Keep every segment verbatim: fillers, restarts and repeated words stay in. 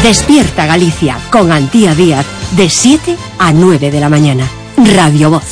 Despierta Galicia con Antía Díaz de siete a nueve de la mañana. Radio Voz.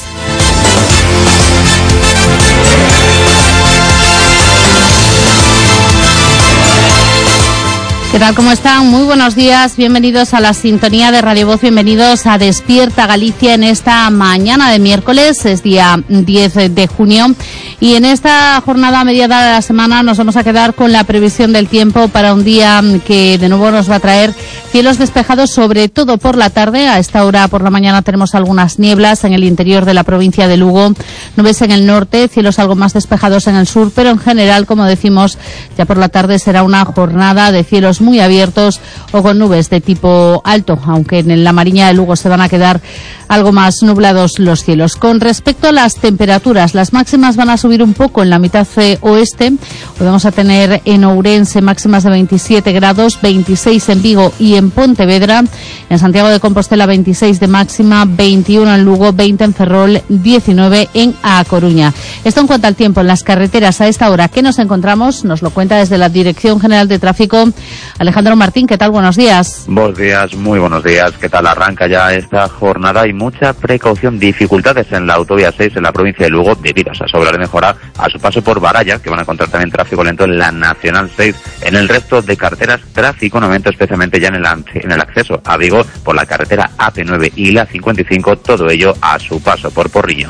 ¿Qué tal? ¿Cómo están? Muy buenos días. Bienvenidos a la sintonía de Radio Voz. Bienvenidos a Despierta Galicia en esta mañana de miércoles. Es día diez de junio. Y en esta jornada mediada de la semana nos vamos a quedar con la previsión del tiempo para un día que de nuevo nos va a traer cielos despejados, sobre todo por la tarde. A esta hora por la mañana tenemos algunas nieblas en el interior de la provincia de Lugo, nubes en el norte, cielos algo más despejados en el sur, pero en general, como decimos, ya por la tarde será una jornada de cielos muy abiertos o con nubes de tipo alto, aunque en la Mariña de Lugo se van a quedar algo más nublados los cielos. Con respecto a las temperaturas, las máximas van a subir un poco en la mitad oeste. Hoy vamos a tener en Ourense máximas de veintisiete grados, veintiséis en Vigo y en Pontevedra. En Santiago de Compostela veintiséis de máxima, veintiuno en Lugo, veinte en Ferrol, diecinueve en A Coruña. Esto en cuanto al tiempo. En las carreteras a esta hora, ¿qué nos encontramos? Nos lo cuenta desde la Dirección General de Tráfico Alejandro Martín. ¿Qué tal? Buenos días. Buenos días, muy buenos días. ¿Qué tal? Arranca ya esta jornada y mucha precaución. Dificultades en la autovía seis en la provincia de Lugo debido a esa obra de mejora a su paso por Baralla, que van a encontrar también tráfico lento en la Nacional seis. En el resto de carreteras, tráfico en aumento, especialmente ya en el, en el acceso a Vigo por la carretera A P nueve y la cincuenta y cinco, todo ello a su paso por Porriño.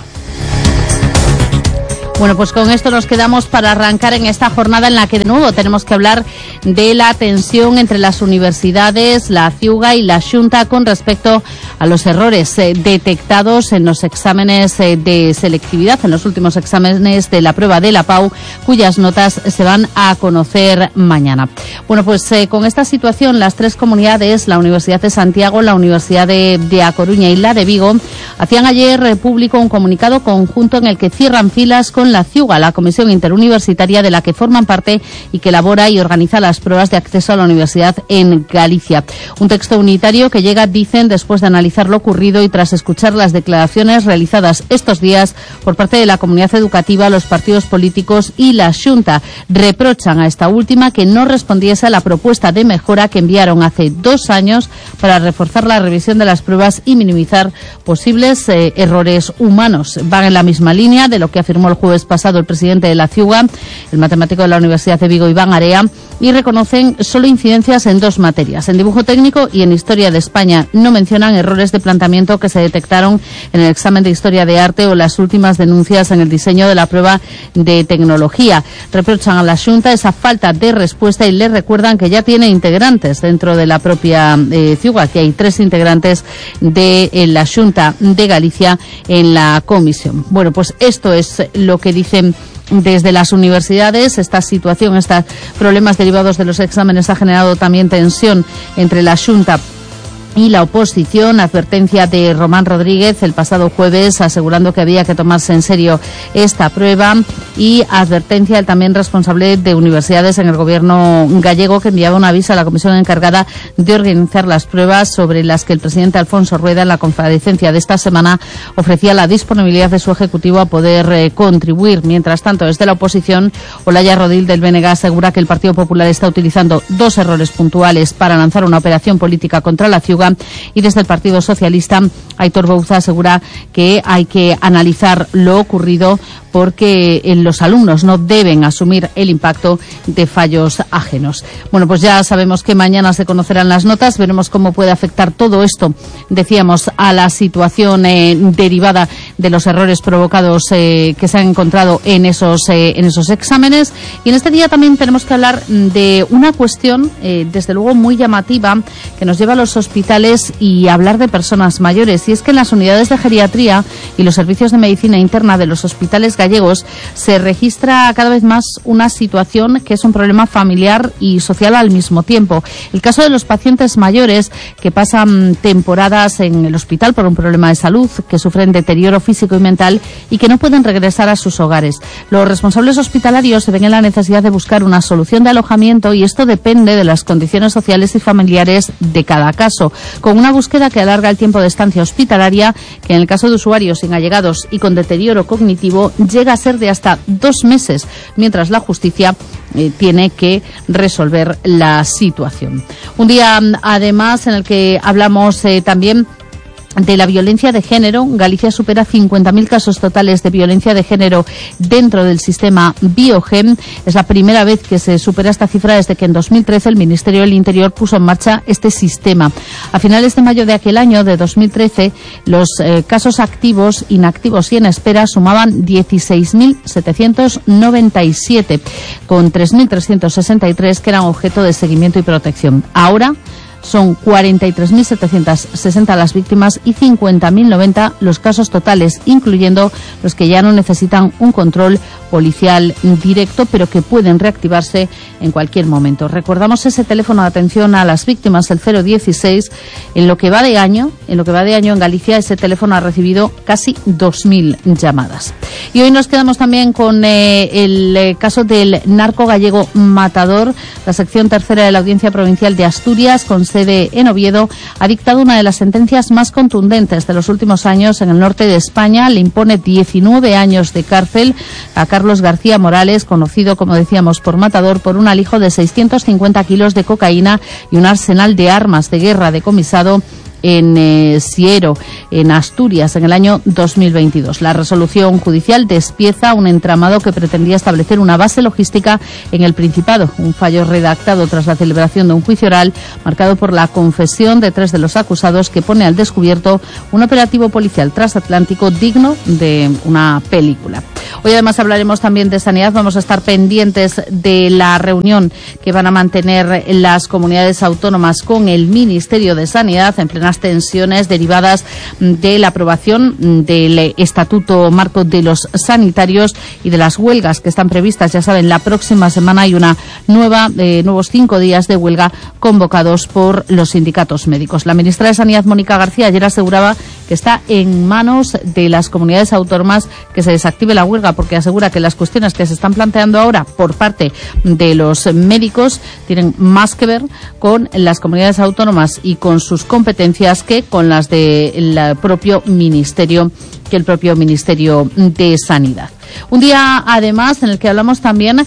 Bueno, pues con esto nos quedamos para arrancar en esta jornada en la que de nuevo tenemos que hablar de la tensión entre las universidades, la Ciuga y la Xunta con respecto a los errores eh, detectados en los exámenes eh, de selectividad, en los últimos exámenes de la prueba de la P A U, cuyas notas se van a conocer mañana. Bueno, pues eh, con esta situación, las tres comunidades, la Universidad de Santiago, la Universidad de, de A Coruña y la de Vigo, hacían ayer eh, público un comunicado conjunto en el que cierran filas con la Ciuga, la comisión interuniversitaria de la que forman parte y que elabora y organiza las pruebas de acceso a la universidad en Galicia. Un texto unitario que llega, dicen, después de analizar lo ocurrido y tras escuchar las declaraciones realizadas estos días por parte de la comunidad educativa, los partidos políticos y la Xunta. Reprochan a esta última que no respondiese a la propuesta de mejora que enviaron hace dos años para reforzar la revisión de las pruebas y minimizar posibles eh, errores humanos. Van en la misma línea de lo que afirmó el jueves pasado el presidente de la Ciuga, el matemático de la Universidad de Vigo, Iván Area, y reconocen solo incidencias en dos materias, en dibujo técnico y en historia de España. No mencionan errores de planteamiento que se detectaron en el examen de historia de arte o las últimas denuncias en el diseño de la prueba de tecnología. Reprochan a la Xunta esa falta de respuesta y le recuerdan que ya tiene integrantes dentro de la propia eh, Ciuga, que hay tres integrantes de eh, la Xunta de Galicia en la comisión. Bueno, pues esto es lo que dicen desde las universidades. Esta situación, estos problemas derivados de los exámenes ha generado también tensión entre la Xunta y la oposición. Advertencia de Román Rodríguez el pasado jueves asegurando que había que tomarse en serio esta prueba, y advertencia el también responsable de universidades en el gobierno gallego, que enviaba un aviso a la comisión encargada de organizar las pruebas, sobre las que el presidente Alfonso Rueda en la comparecencia de esta semana ofrecía la disponibilidad de su ejecutivo a poder eh, contribuir. Mientras tanto, desde la oposición, Olaya Rodil del B N G asegura que el Partido Popular está utilizando dos errores puntuales para lanzar una operación política contra la Ciuga. Y desde el Partido Socialista, Aitor Bouza asegura que hay que analizar lo ocurrido porque los alumnos no deben asumir el impacto de fallos ajenos. Bueno, pues ya sabemos que mañana se conocerán las notas, veremos cómo puede afectar todo esto, decíamos, a la situación eh, derivada de los errores provocados eh, que se han encontrado en esos eh, en esos exámenes. Y en este día también tenemos que hablar de una cuestión, eh, desde luego muy llamativa, que nos lleva a los hospitales y hablar de personas mayores. Y es que en las unidades de geriatría y los servicios de medicina interna de los hospitales gallegos se registra cada vez más una situación que es un problema familiar y social al mismo tiempo. El caso de los pacientes mayores que pasan temporadas en el hospital por un problema de salud, que sufren deterioro físico y mental y que no pueden regresar a sus hogares. Los responsables hospitalarios se ven en la necesidad de buscar una solución de alojamiento, y esto depende de las condiciones sociales y familiares de cada caso. con una búsqueda que alarga el tiempo de estancia hospitalaria, que en el caso de usuarios sin allegados y con deterioro cognitivo llega a ser de hasta dos meses, mientras la justicia eh, tiene que resolver la situación. Un día, además, en el que hablamos eh, también de la violencia de género. Galicia supera cincuenta mil casos totales de violencia de género dentro del sistema Biogen. Es la primera vez que se supera esta cifra desde que en dos mil trece el Ministerio del Interior puso en marcha este sistema. A finales de mayo de aquel año, de dos mil trece, los eh, casos activos, inactivos y en espera sumaban dieciséis mil setecientos noventa y siete, con tres mil trescientos sesenta y tres que eran objeto de seguimiento y protección. Ahora son cuarenta y tres mil setecientos sesenta las víctimas y cincuenta mil noventa los casos totales, incluyendo los que ya no necesitan un control policial directo, pero que pueden reactivarse en cualquier momento. Recordamos ese teléfono de atención a las víctimas, el cero dieciséis. En lo que va de año, en lo que va de año en Galicia, ese teléfono ha recibido casi dos mil llamadas. Y hoy nos quedamos también con eh, el eh, caso del narco gallego Matador. La sección tercera de la Audiencia Provincial de Asturias, con sede en Oviedo, ha dictado una de las sentencias más contundentes de los últimos años en el norte de España. Le impone diecinueve años de cárcel a Carlos García Morales, conocido, como decíamos, por Matador, por un alijo de seiscientos cincuenta kilos de cocaína y un arsenal de armas de guerra decomisado en eh, Siero, en Asturias, en el año dos mil veintidós. La resolución judicial despieza un entramado que pretendía establecer una base logística en el Principado, un fallo redactado tras la celebración de un juicio oral marcado por la confesión de tres de los acusados, que pone al descubierto un operativo policial transatlántico digno de una película. Hoy además hablaremos también de sanidad. Vamos a estar pendientes de la reunión que van a mantener las comunidades autónomas con el Ministerio de Sanidad en plenas tensiones derivadas de la aprobación del Estatuto Marco de los Sanitarios y de las huelgas que están previstas. Ya saben, la próxima semana hay una nueva, eh, nuevos cinco días de huelga convocados por los sindicatos médicos. La ministra de Sanidad, Mónica García, ayer aseguraba que está en manos de las comunidades autónomas que se desactive la huelga, porque asegura que las cuestiones que se están planteando ahora por parte de los médicos tienen más que ver con las comunidades autónomas y con sus competencias que con las del propio ministerio, que el propio Ministerio de Sanidad. Un día, además, en el que hablamos también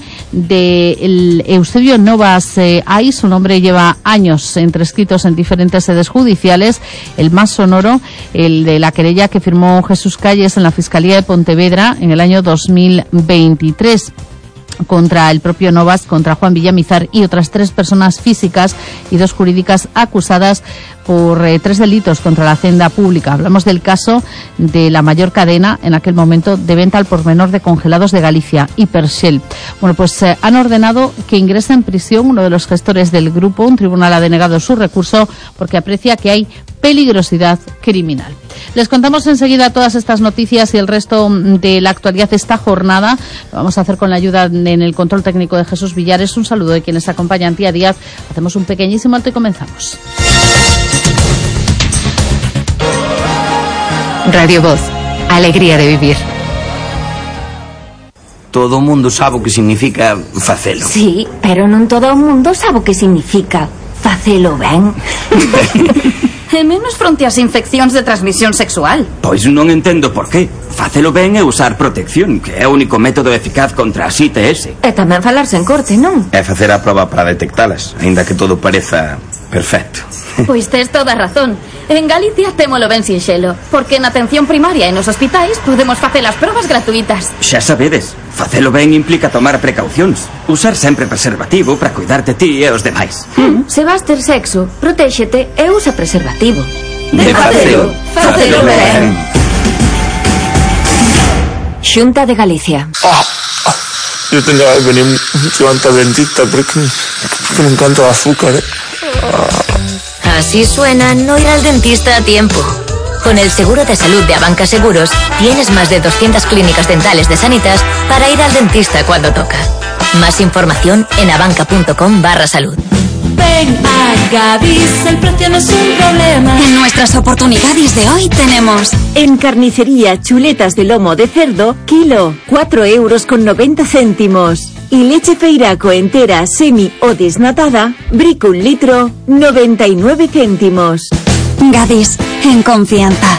de Eusebio Novas eh, Ay. Su nombre lleva años entre escritos en diferentes sedes judiciales. El más sonoro, el de la querella que firmó Jesús Calles en la Fiscalía de Pontevedra en el año dos mil veintitrés. Contra el propio Novas, contra Juan Villamizar y otras tres personas físicas y dos jurídicas acusadas por eh, tres delitos contra la hacienda pública. Hablamos del caso de la mayor cadena en aquel momento de venta al por menor de congelados de Galicia, Hipershell. Bueno, pues eh, han ordenado que ingrese en prisión uno de los gestores del grupo. Un tribunal ha denegado su recurso porque aprecia que hay peligrosidad criminal. Les contamos enseguida todas estas noticias y el resto de la actualidad de esta jornada. Lo vamos a hacer con la ayuda en el control técnico de Jesús Villares. Un saludo de quienes acompañan, Tía Díaz. Hacemos un pequeñísimo alto y comenzamos. Radio Voz, alegría de vivir. Todo o mundo sabe o que significa facelo. Sí, pero non todo o mundo sabe o que significa facelo ben. E menos fronte ás infeccións de transmisión sexual. Pois non entendo por qué. Facelo ben é usar protección, que é o único método eficaz contra as I T S. E tamén falarse en corte, non? É facer a proba para detectalas, aínda que todo pareza perfecto. Pois tes toda a razón. En Galicia témolo ben sinxelo, porque na atención primaria e nos hospitais podemos facer as probas gratuitas. Xa sabedes, facelo ben implica tomar precaucións. Usar sempre preservativo para cuidar de ti e os demais. Mm. Se vas ter sexo, protéxete e usa preservativo. De facelo, facelo ben. Xunta de Galicia. Oh, oh, yo tenía que venir mucho antes al dentista porque, porque me encanta el azúcar, ¿eh? Oh. Así suena no ir al dentista a tiempo. Con el seguro de salud de Abanca Seguros, tienes más de doscientas clínicas dentales de Sanitas para ir al dentista cuando toca. Más información en abanca.com barra salud. Ven a Gadis, el precio no es un problema. En nuestras oportunidades de hoy tenemos: en carnicería, chuletas de lomo de cerdo, kilo, cuatro euros con noventa céntimos. Y leche Feiraco entera, semi o desnatada, brico un litro, noventa y nueve céntimos. Gadis, en confianza.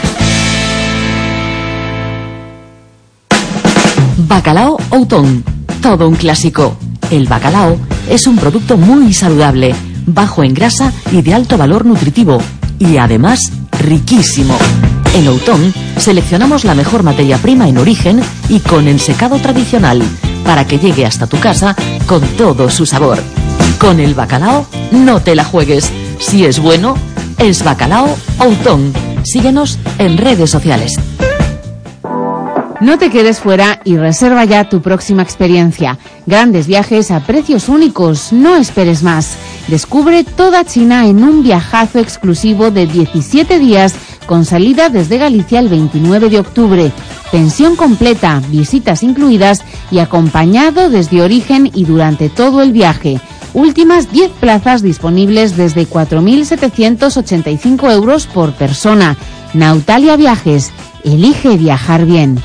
Bacalao Outón, todo un clásico. El bacalao es un producto muy saludable, bajo en grasa y de alto valor nutritivo, y además riquísimo. En Outón seleccionamos la mejor materia prima en origen y con ensecado tradicional, para que llegue hasta tu casa con todo su sabor. Con el bacalao no te la juegues. Si es bueno, es Bacalao Outón. Síguenos en redes sociales. No te quedes fuera y reserva ya tu próxima experiencia. Grandes viajes a precios únicos, no esperes más. Descubre toda China en un viajazo exclusivo de diecisiete días con salida desde Galicia el veintinueve de octubre. Pensión completa, visitas incluidas y acompañado desde origen y durante todo el viaje. Últimas diez plazas disponibles desde cuatro mil setecientos ochenta y cinco euros por persona. Nautalia Viajes. Elige viajar bien.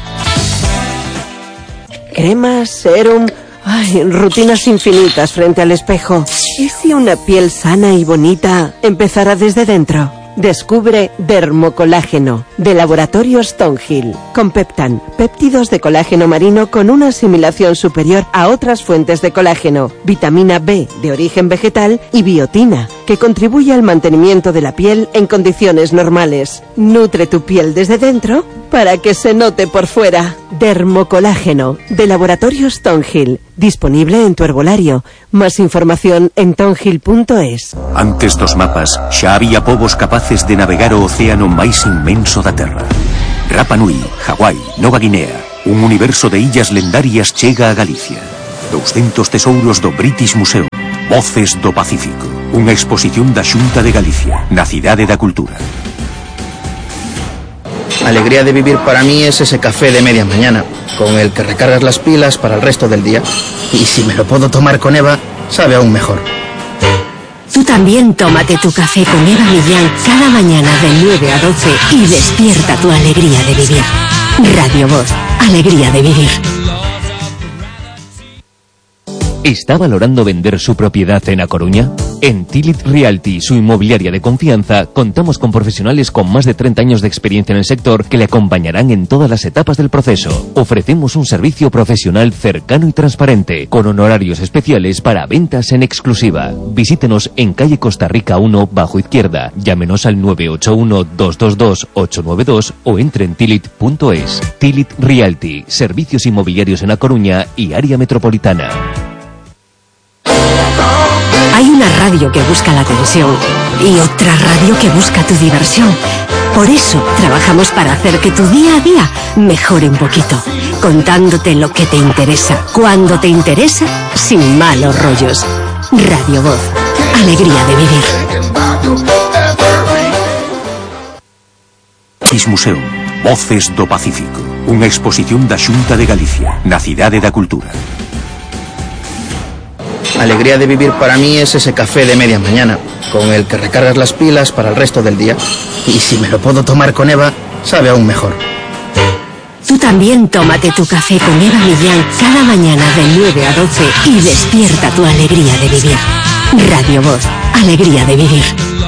Cremas, serum, ay, rutinas infinitas frente al espejo. ¿Y si una piel sana y bonita empezara desde dentro? Descubre Dermocolágeno, de Laboratorios Stonehill. Con Peptan, péptidos de colágeno marino con una asimilación superior a otras fuentes de colágeno, vitamina B de origen vegetal y biotina, que contribuye al mantenimiento de la piel en condiciones normales. Nutre tu piel desde dentro para que se note por fuera. Dermocolágeno, de Laboratorios Stonehill. Disponible en tu herbolario. Más información en tonhill punto es. Antes dos mapas, xa había povos capaces de navegar o océano máis inmenso da Terra. Rapa Nui, Hawái, Nova Guinea, un universo de illas lendarias chega a Galicia. doscientos tesouros do British Museum. Voces do Pacífico. Unha exposición da Xunta de Galicia, na Cidade da Cultura. Alegría de vivir para mí es ese café de media mañana, con el que recargas las pilas para el resto del día. Y si me lo puedo tomar con Eva, sabe aún mejor. Tú también tómate tu café con Eva Millán cada mañana de nueve a doce y despierta tu alegría de vivir. Radio Voz, alegría de vivir. ¿Está valorando vender su propiedad en A Coruña? En Tilit Realty, su inmobiliaria de confianza, contamos con profesionales con más de treinta años de experiencia en el sector que le acompañarán en todas las etapas del proceso. Ofrecemos un servicio profesional cercano y transparente, con honorarios especiales para ventas en exclusiva. Visítenos en calle Costa Rica uno, bajo izquierda. Llámenos al nueve ocho uno, dos dos dos, ocho nueve dos o entre en tilit punto es. Tilit Realty, servicios inmobiliarios en A Coruña y área metropolitana. Hay una radio que busca la atención y otra radio que busca tu diversión. Por eso trabajamos para hacer que tu día a día mejore un poquito, contándote lo que te interesa, cuando te interesa, sin malos rollos. Radio Voz, alegría de vivir. British Museum, Voces do Pacífico. Unha exposición da Xunta de Galicia, na Cidade da Cultura. Alegría de vivir para mí es ese café de media mañana, con el que recargas las pilas para el resto del día. Y si me lo puedo tomar con Eva, sabe aún mejor. Tú también tómate tu café con Eva Millán cada mañana de nueve a doce y despierta tu alegría de vivir. Radio Voz, alegría de vivir.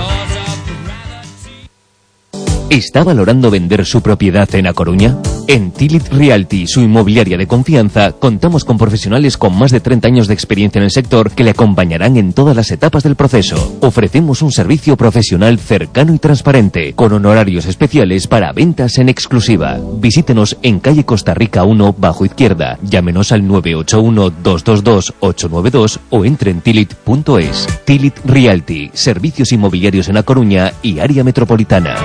¿Está valorando vender su propiedad en A Coruña? En Tilit Realty, su inmobiliaria de confianza, contamos con profesionales con más de treinta años de experiencia en el sector que le acompañarán en todas las etapas del proceso. Ofrecemos un servicio profesional cercano y transparente, con honorarios especiales para ventas en exclusiva. Visítenos en calle Costa Rica uno, bajo izquierda. Llámenos al nueve ocho uno, dos dos dos, ocho nueve dos o entre en tilit punto es. Tilit Realty, servicios inmobiliarios en A Coruña y área metropolitana.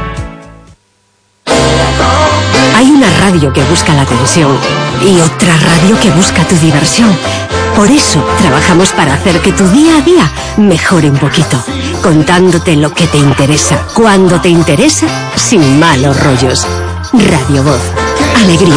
Hay una radio que busca la atención y otra radio que busca tu diversión. Por eso trabajamos para hacer que tu día a día mejore un poquito, contándote lo que te interesa, cuando te interesa, sin malos rollos. Radio Voz, alegría.